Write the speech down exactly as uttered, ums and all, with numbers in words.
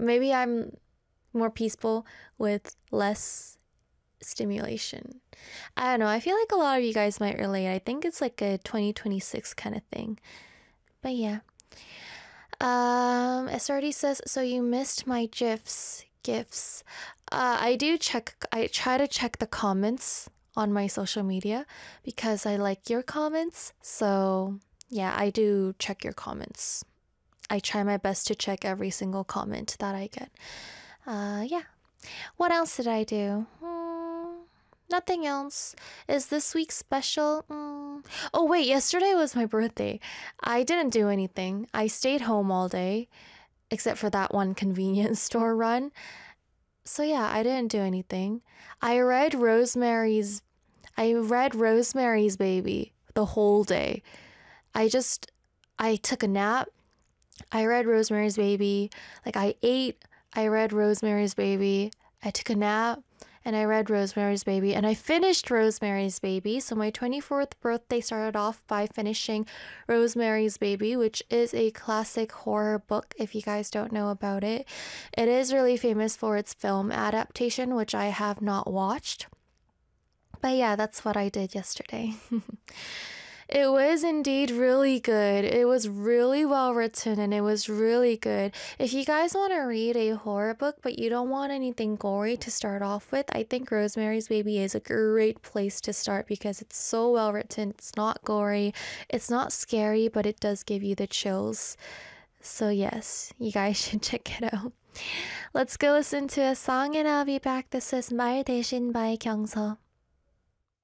maybe I'm more peaceful with less stimulation. I don't know. I feel like a lot of you guys might relate. I think it's like a twenty twenty-six kind of thing. But yeah. Um, S R D says, so you missed my GIFs. GIFs. Uh, I do check, I try to check the comments on my social media because I like your comments. So yeah, I do check your comments. I try my best to check every single comment that I get. Uh, yeah. What else did I do? Hmm, nothing else. Is this week special? Hmm. Oh, wait, yesterday was my birthday. I didn't do anything. I stayed home all day, except for that one convenience store run. So yeah, I didn't do anything. I read Rosemary's I read Rosemary's Baby the whole day. I just I took a nap. I read Rosemary's Baby. Like I ate, I read Rosemary's Baby. I took a nap and I read Rosemary's Baby and I finished Rosemary's Baby. So my twenty-fourth birthday started off by finishing Rosemary's Baby, which is a classic horror book if you guys don't know about it. It is really famous for its film adaptation, which I have not watched. But yeah, that's what I did yesterday. It was indeed really good. It was really well written and it was really good. If you guys want to read a horror book but you don't want anything gory to start off with, I think Rosemary's Baby is a great place to start because it's so well written. It's not gory. It's not scary, but it does give you the chills. So yes, you guys should check it out. Let's go listen to a song and I'll be back. This is 말 대신 by Kyungso.